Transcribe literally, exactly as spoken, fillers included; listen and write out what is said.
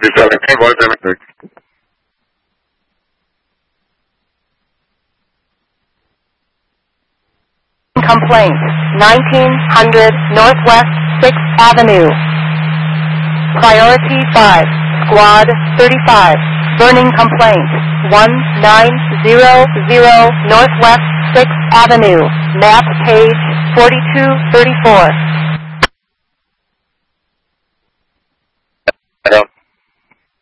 fifty-seven, ten, one seven six. Complaint, nineteen hundred Northwest sixth Avenue. Priority five, Squad thirty-five. Burning complaint, one nine zero zero Northwest sixth Avenue. Map page forty-two thirty-four. I know.